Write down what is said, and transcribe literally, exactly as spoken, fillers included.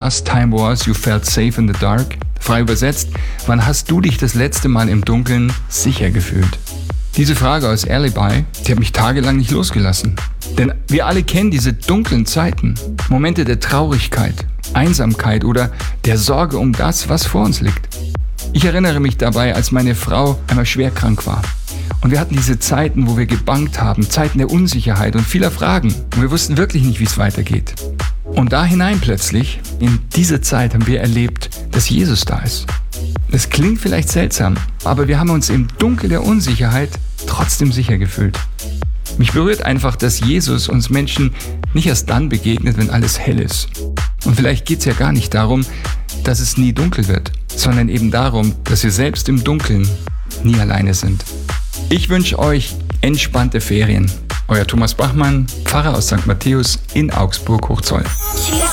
last time was you felt safe in the dark? Frei übersetzt, wann hast du dich das letzte Mal im Dunkeln sicher gefühlt? Diese Frage aus Alibi, die hat mich tagelang nicht losgelassen. Denn wir alle kennen diese dunklen Zeiten, Momente der Traurigkeit, Einsamkeit oder der Sorge um das, was vor uns liegt. Ich erinnere mich dabei, als meine Frau einmal schwer krank war. Und wir hatten diese Zeiten, wo wir gebangt haben, Zeiten der Unsicherheit und vieler Fragen. Und wir wussten wirklich nicht, wie es weitergeht. Und da hinein plötzlich, in diese Zeit haben wir erlebt, dass Jesus da ist. Das klingt vielleicht seltsam, aber wir haben uns im Dunkel der Unsicherheit trotzdem sicher gefühlt. Mich berührt einfach, dass Jesus uns Menschen nicht erst dann begegnet, wenn alles hell ist. Und vielleicht geht es ja gar nicht darum, dass es nie dunkel wird, sondern eben darum, dass wir selbst im Dunkeln nie alleine sind. Ich wünsche euch entspannte Ferien. Euer Thomas Bachmann, Pfarrer aus Sankt Matthäus in Augsburg-Hochzoll.